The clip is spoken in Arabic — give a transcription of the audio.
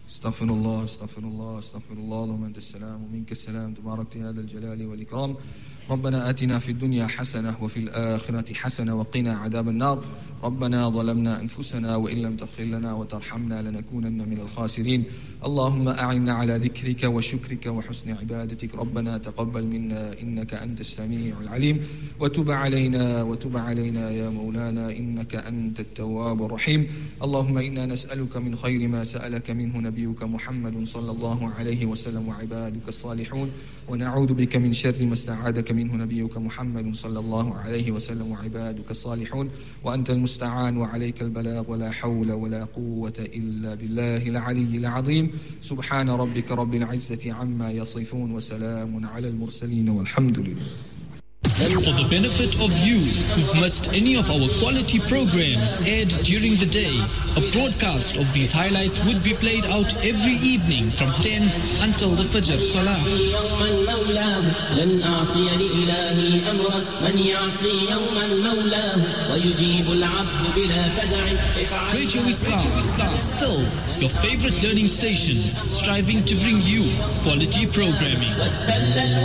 استغفر الله استغفر الله استغفر الله. اللهم أنت السلام ومنك السلام تباركت يا ذا الجلال والإكرام. ربنا آتنا في الدنيا حسنة وفي الآخرة حسنة وقنا عذاب النار. ربنا ظلمنا أنفسنا وإن لم تغفر لنا وترحمنا لنكونن من الخاسرين. اللهم أعنا على ذكرك وشكرك وحسن عبادتك. ربنا تقبل منا إنك أنت السميع العليم وتب علينا يا مولانا إنك أنت التواب الرحيم. اللهم إنا نسألك من خير ما سألك منه نبيك محمد صلى الله عليه وسلم وعبادك الصالحون، ونعوذ بك من شر ما استعاذك منه نبيك محمد صلى الله عليه وسلم وعبادك الصالحون، وأنت المستعان وعليك البلاغ ولا حول ولا قوة إلا بالله العلي العظيم. سبحان ربك رب العزة عما يصفون وسلام على المرسلين والحمد لله. For the benefit of you who've missed any of our quality programs aired during the day, a broadcast of these highlights would be played out every evening from 10 until the Fajr Salah. Radio Islam, still your favorite learning station, striving to bring you quality programming.